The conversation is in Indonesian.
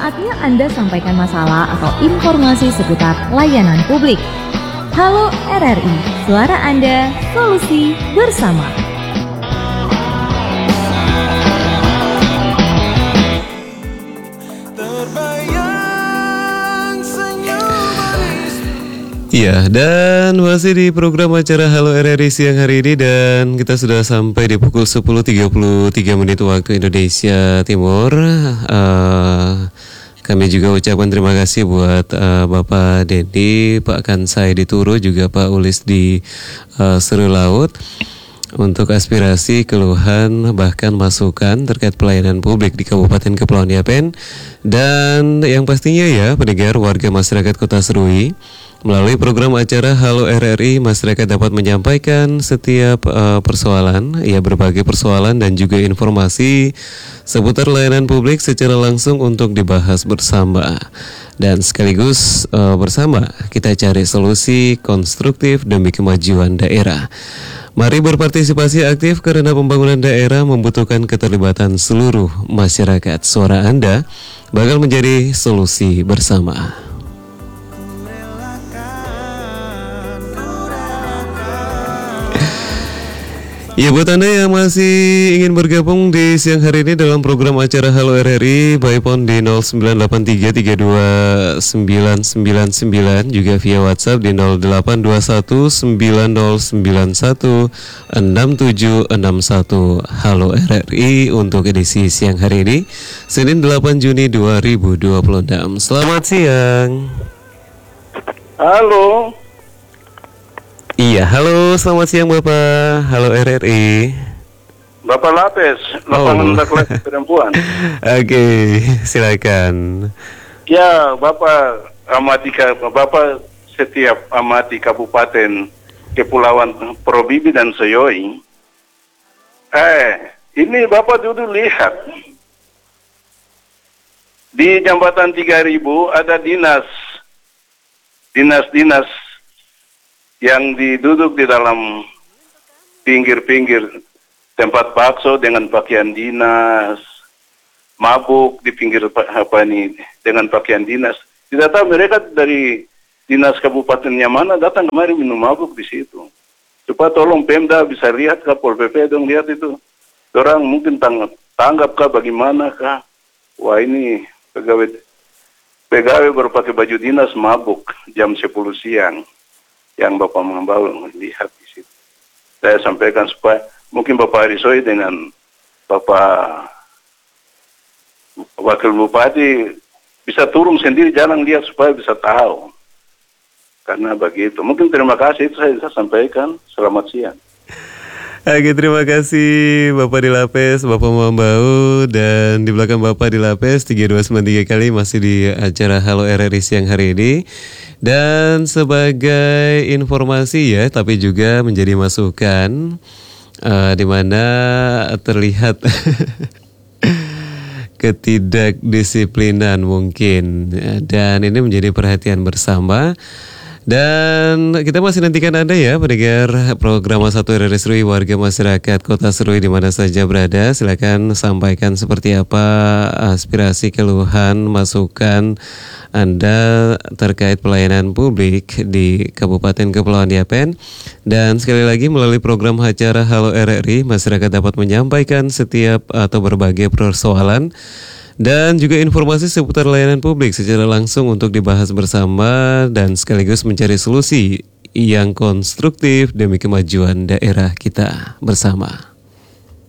Saatnya Anda sampaikan masalah atau informasi seputar layanan publik. Halo RRI, suara Anda, solusi bersama. Iya, dan masih di program acara Halo RRI siang hari ini, dan kita sudah sampai di pukul 10.33 menit waktu Indonesia Timur. Kami juga ucapkan terima kasih buat Bapak Dedi, Pak Kansai di Turu, juga Pak Ulis di Seru Laut untuk aspirasi, keluhan, bahkan masukan terkait pelayanan publik di Kabupaten Kepulauan Yapen. Dan yang pastinya ya, pendengar warga masyarakat Kota Serui, melalui program acara Halo RRI, masyarakat dapat menyampaikan setiap persoalan, ya berbagai persoalan dan juga informasi seputar layanan publik secara langsung untuk dibahas bersama. Dan sekaligus bersama kita cari solusi konstruktif demi kemajuan daerah. Mari berpartisipasi aktif karena pembangunan daerah membutuhkan keterlibatan seluruh masyarakat. Suara Anda bakal menjadi solusi bersama. Ya, buat Anda yang masih ingin bergabung di siang hari ini dalam program acara Halo RRI, by phone di 0883329999, juga via WhatsApp di 082190916761. Halo RRI untuk edisi siang hari ini, Senin 8 Juni 2026. Selamat siang. Halo. Iya, halo, selamat siang Bapak. Halo RRI. Bapak Lapes, lapangan kelas perempuan. Oke, silakan. Ya, Bapak Bapak setiap amati Kabupaten Kepulauan Probibi dan Soyoi. Ini Bapak dulu lihat. Di Jembatan 3000 ada dinas yang diduduk di dalam pinggir-pinggir tempat bakso dengan pakaian dinas, mabuk di pinggir dengan pakaian dinas. Tidak tahu mereka dari dinas kabupatennya mana datang kemari minum mabuk di situ. Supaya tolong Pemda bisa lihat kah, Pol PP dong lihat itu. Orang mungkin tanggap kah, bagaimana kah? Wah, ini pegawai berpakai baju dinas mabuk jam 10 siang. Yang Bapak membawa lihat di situ. Saya sampaikan supaya mungkin Bapak Arisoi dengan Bapak Wakil Bupati bisa turun sendiri jalan lihat supaya bisa tahu. Karena begitu. Mungkin terima kasih, itu saya sampaikan. Selamat siang. Oke, terima kasih Bapak di Lapes, Bapak Mambau, dan di belakang Bapak di Lapes 3293 kali masih di acara Halo RRI siang hari ini. Dan sebagai informasi ya, tapi juga menjadi masukan di mana terlihat ketidakdisiplinan mungkin, dan ini menjadi perhatian bersama. Dan kita masih nantikan Anda ya, pendengar program 1 RRI Serui, warga masyarakat Kota Serui di mana saja berada. Silakan sampaikan seperti apa aspirasi, keluhan, masukan Anda terkait pelayanan publik di Kabupaten Kepulauan Yapen. Dan sekali lagi, melalui program acara Halo RRI, masyarakat dapat menyampaikan setiap atau berbagai persoalan dan juga informasi seputar layanan publik secara langsung untuk dibahas bersama dan sekaligus mencari solusi yang konstruktif demi kemajuan daerah kita bersama.